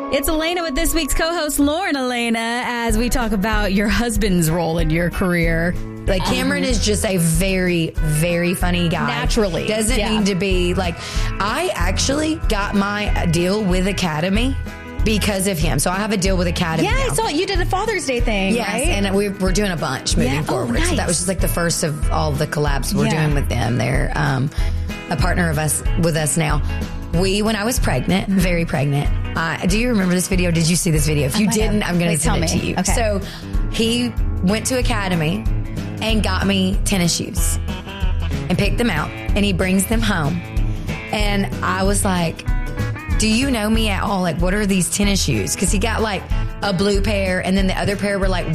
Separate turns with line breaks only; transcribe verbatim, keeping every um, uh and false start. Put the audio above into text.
It's Elena with this week's co-host, Lauren Elena, as we talk about your husband's role in your career.
Like, Cameron um, is just a very, very funny guy.
Naturally.
Doesn't yeah. mean to be like, I actually got my deal with Academy because of him. So I have a deal with Academy.
Yeah,
now.
I saw you did a Father's Day thing,
yes,
right?
and we're, we're doing a bunch moving
yeah.
forward.
Oh, nice.
So that was just like the first of all the collabs we're
yeah.
doing with them. They're um, a partner of us with us now. We, when I was pregnant, mm-hmm. very pregnant, uh, do you remember this video? Did you see this video? If you didn't, have. I'm going to send it
me.
to you.
Okay.
So he went to Academy and got me tennis shoes and picked them out, and he brings them home. And I was like, do you know me at all? Like, what are these tennis shoes? Because he got like a blue pair, and then the other pair were like